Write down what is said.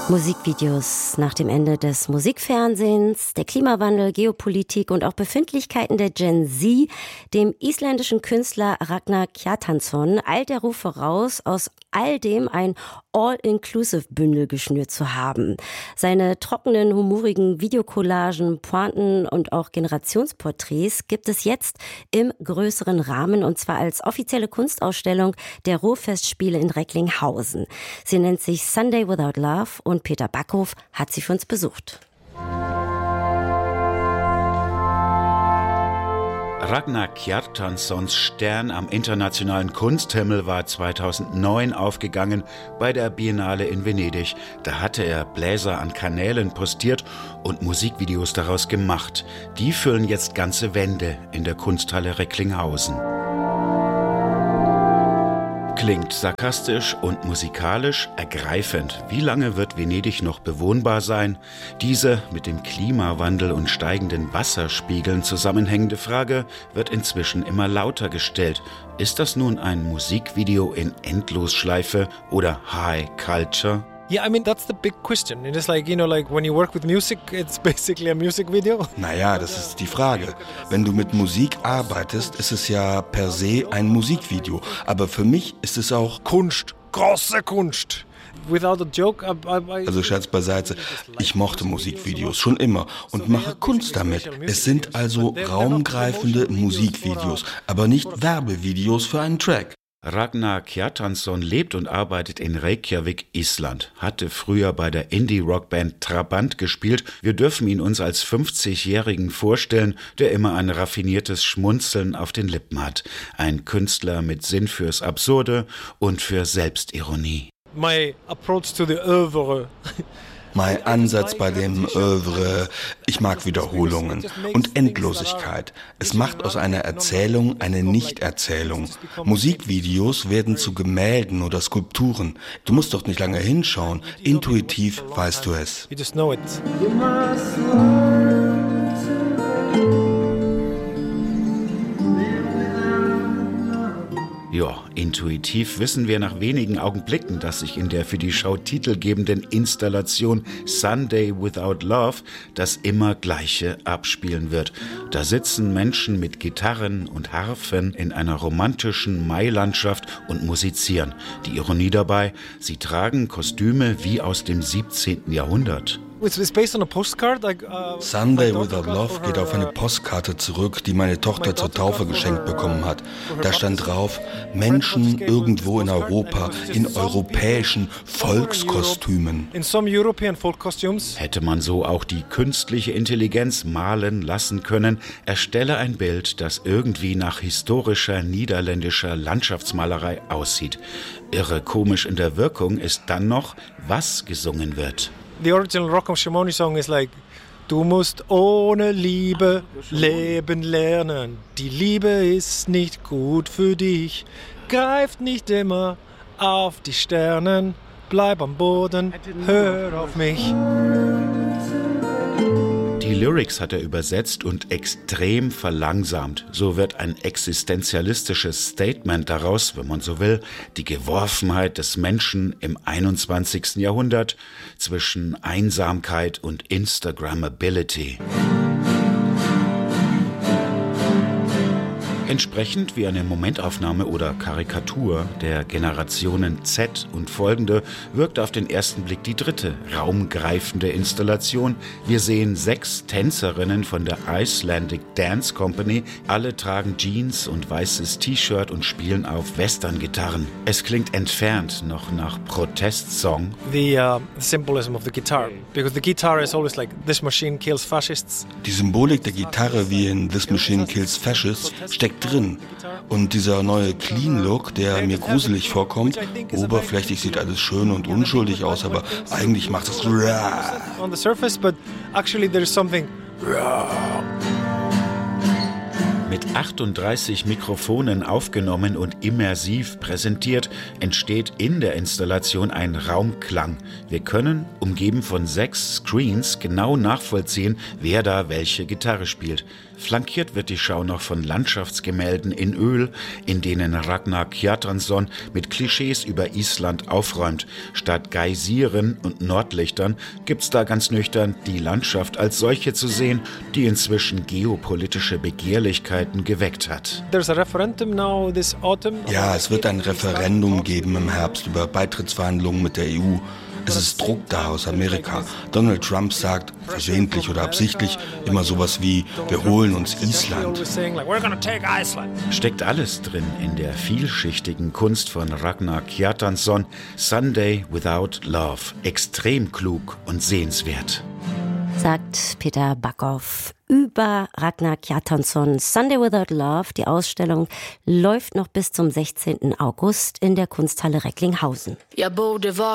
Musikvideos nach dem Ende des Musikfernsehens, der Klimawandel, Geopolitik und auch Befindlichkeiten der Gen Z, dem isländischen Künstler Ragnar Kjartansson, eilt der Ruf voraus, aus all dem ein All-Inclusive-Bündel geschnürt zu haben. Seine trockenen, humorigen Videocollagen, Pointen und auch Generationsporträts gibt es jetzt im größeren Rahmen, und zwar als offizielle Kunstausstellung der Ruhrfestspiele in Recklinghausen. Sie nennt sich Sunday Without Love und Peter Backhof hat sie für uns besucht. Ragnar Kjartanssons Stern am internationalen Kunsthimmel war 2009 aufgegangen bei der Biennale in Venedig. Da hatte er Bläser an Kanälen postiert und Musikvideos daraus gemacht. Die füllen jetzt ganze Wände in der Kunsthalle Recklinghausen. Klingt sarkastisch und musikalisch ergreifend. Wie lange wird Venedig noch bewohnbar sein? Diese mit dem Klimawandel und steigenden Wasserspiegeln zusammenhängende Frage wird inzwischen immer lauter gestellt. Ist das nun ein Musikvideo in Endlosschleife oder High Culture? Yeah, I mean, that's the big question. It is like, when you work with music, it's basically a music video. Naja, das ist die Frage. Wenn du mit Musik arbeitest, ist es ja per se ein Musikvideo. Aber für mich ist es auch Kunst, große Kunst. Without a joke, Also Scherz beiseite, ich mochte Musikvideos schon immer und mache Kunst damit. Es sind also raumgreifende Musikvideos, aber nicht Werbevideos für einen Track. Ragnar Kjartansson lebt und arbeitet in Reykjavik, Island, hatte früher bei der Indie-Rockband Trabant gespielt. Wir dürfen ihn uns als 50-Jährigen vorstellen, der immer ein raffiniertes Schmunzeln auf den Lippen hat. Ein Künstler mit Sinn fürs Absurde und für Selbstironie. My approach to the oeuvre. Mein Ansatz bei dem Oeuvre, ich mag Wiederholungen und Endlosigkeit. Es macht aus einer Erzählung eine Nicht-Erzählung. Musikvideos werden zu Gemälden oder Skulpturen. Du musst doch nicht lange hinschauen, intuitiv weißt du es. You just know it. Ja, intuitiv wissen wir nach wenigen Augenblicken, dass sich in der für die Show titelgebenden Installation Sunday Without Love das immer Gleiche abspielen wird. Da sitzen Menschen mit Gitarren und Harfen in einer romantischen Mailandschaft und musizieren. Die Ironie dabei, sie tragen Kostüme wie aus dem 17. Jahrhundert. It's based on a postcard. Sunday Without Love geht auf eine Postkarte zurück, die meine Tochter zur Taufe geschenkt bekommen hat. Da stand drauf, Menschen irgendwo in Europa in europäischen Volkskostümen. Hätte man so auch die künstliche Intelligenz malen lassen können, erstelle ein Bild, das irgendwie nach historischer niederländischer Landschaftsmalerei aussieht. Irre komisch in der Wirkung ist dann noch, was gesungen wird. The original Rocco Schamoni song is like, du musst ohne Liebe leben lernen. Die Liebe ist nicht gut für dich. Greift nicht immer auf die Sternen. Bleib am Boden, hör auf mich. Die Lyrics hat er übersetzt und extrem verlangsamt. So wird ein existenzialistisches Statement daraus, wenn man so will, die Geworfenheit des Menschen im 21. Jahrhundert zwischen Einsamkeit und Instagrammability. Entsprechend wie eine Momentaufnahme oder Karikatur der Generationen Z und folgende wirkt auf den ersten Blick die dritte raumgreifende Installation. Wir sehen 6 Tänzerinnen von der Icelandic Dance Company. Alle tragen Jeans und weißes T-Shirt und spielen auf Western-Gitarren. Es klingt entfernt noch nach Protestsong. The symbolism of the guitar, because the guitar is always like, this machine kills fascists. Die Symbolik der Gitarre wie in This Machine Kills Fascists steckt drin. Und dieser neue Clean-Look, der mir gruselig vorkommt, oberflächlich sieht alles schön und unschuldig aus, aber eigentlich macht es on the surface, but actually there is something. Mit 38 Mikrofonen aufgenommen und immersiv präsentiert, entsteht in der Installation ein Raumklang. Wir können, umgeben von 6 Screens, genau nachvollziehen, wer da welche Gitarre spielt. Flankiert wird die Schau noch von Landschaftsgemälden in Öl, in denen Ragnar Kjartansson mit Klischees über Island aufräumt. Statt Geysiren und Nordlichtern gibt's da ganz nüchtern die Landschaft als solche zu sehen, die inzwischen geopolitische Begehrlichkeiten geweckt hat. Ja, es wird ein Referendum geben im Herbst über Beitrittsverhandlungen mit der EU. Es ist Druck da aus Amerika. Donald Trump sagt, versehentlich oder absichtlich, immer sowas wie, wir holen uns Island. Steckt alles drin in der vielschichtigen Kunst von Ragnar Kjartansson, Sunday Without Love. Extrem klug und sehenswert. Sagt Peter Backhoff über Ragnar Kjartansson, Sunday Without Love. Die Ausstellung läuft noch bis zum 16. August in der Kunsthalle Recklinghausen.